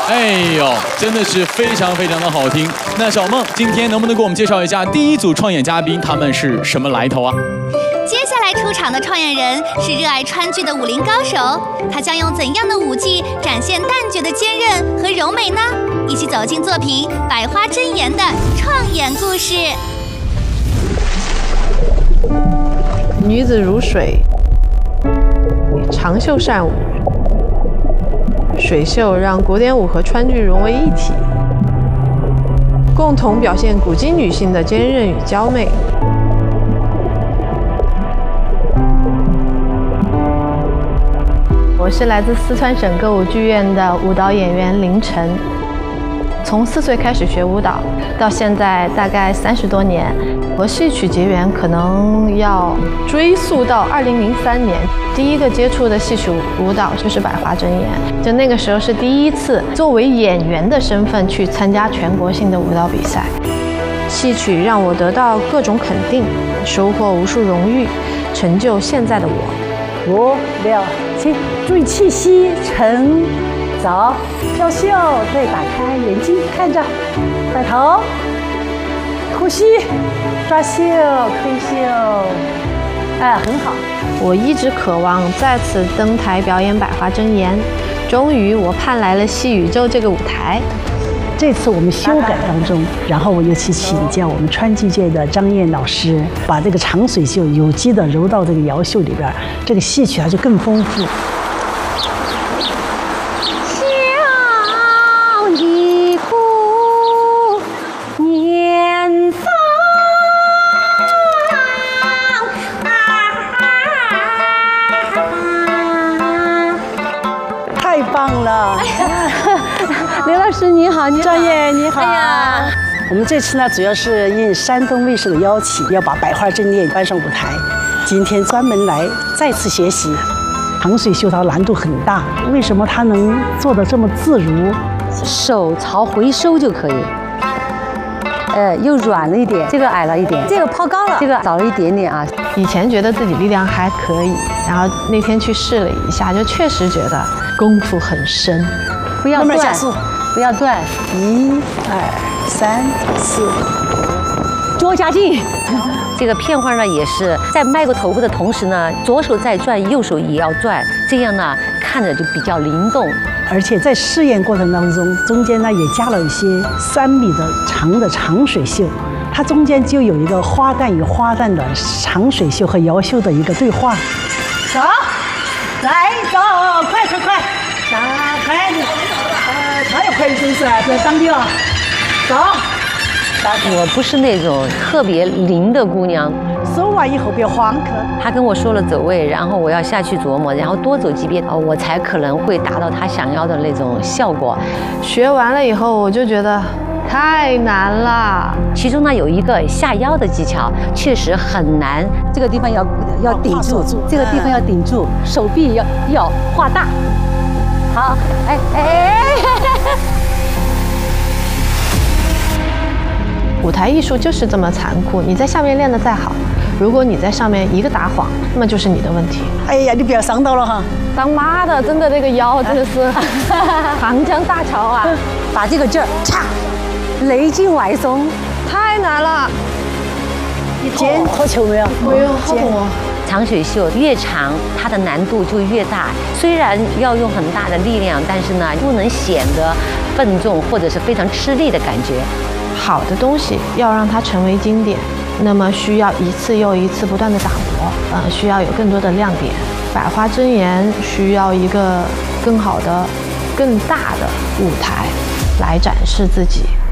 哎呦，真的是非常非常的好听。那小梦今天能不能给我们介绍一下第一组创演嘉宾，他们是什么来头啊？ 接下来出场的创演人是热爱川剧的武林高手，他将用怎样的武技展现旦角的坚韧和柔美呢？一起走进作品《百花争妍》的创演故事。 女子如水，长袖善舞。水袖让古典舞和川剧融为一体，共同表现古今女性的坚韧与娇媚。 我是来自四川省歌舞剧院的舞蹈演员林晨，从4岁开始学舞蹈，到现在大概30多年。和戏曲结缘可能要追溯到2003年，第一个接触的戏曲舞蹈就是《百花争妍》，就那个时候是第一次作为演员的身份去参加全国性的舞蹈比赛。戏曲让我得到各种肯定，收获无数荣誉，成就现在的我。 5、6、7，注意气息，沉，走，跳袖，对，打开眼睛，看着，摆头，呼吸，抓袖，推袖，哎，很好。 我一直渴望再次登台表演《百花争妍》，终于我盼来了戏宇宙这个舞台。 这次我们修改当中，然后我又去请教我们川剧界的张燕老师，把这个长水袖有机的揉到这个瑶袖里边，这个戏曲它就更丰富。 小一壶年芳。 太棒了！ 刘老师你好， 张燕你好。 哎呀， 我们这次呢，主要是应山东卫视的邀请，要把《百花争妍》搬上舞台。今天专门来再次学习。长水袖它难度很大，为什么它能做得这么自如？ 手朝回收就可以。又软了一点，这个矮了一点，这个抛高了，这个早了一点点啊。 以前觉得自己力量还可以，然后那天去试了一下，就确实觉得功夫很深。 不要断，不要断。 1、2、3、4， 多加劲。这个片花呢，也是在迈过头部的同时呢，左手在转，右手也要转，这样呢看着就比较灵动。 而且在试验过程当中，中间呢也加了一些3米的长的长水袖，它中间就有一个花旦与花旦的长水袖和瑶袖的一个对话。走，来走，快，打开你，哪有快的真是啊，在当兵啊，走。 我不是那种特别灵的姑娘， 手完以后别慌， 他跟我说了走位，然后我要下去琢磨，然后多走几遍，我才可能会达到他想要的那种效果。 学完了以后，我就觉得太难了。 其中呢有一个下腰的技巧，确实很难。这个地方要顶住，这个地方要顶住，手臂要画大。好， 舞台艺术就是这么残酷，你在下面练得再好，如果你在上面一个打晃，那么就是你的问题。 哎呀，你不要伤到了哈！ 当妈的，真的这个腰真的是长江大桥啊！ 把这个劲儿，嚓，雷劲外松， 太难了。 你肩脱球没有？ 没有，好痛啊！ 长水袖越长，它的难度就越大。虽然要用很大的力量，但是呢，不能显得笨重或者是非常吃力的感觉。 好的东西要让它成为经典，那么需要一次又一次不断的打磨，需要有更多的亮点。百花争妍需要一个更好的、更大的舞台来展示自己。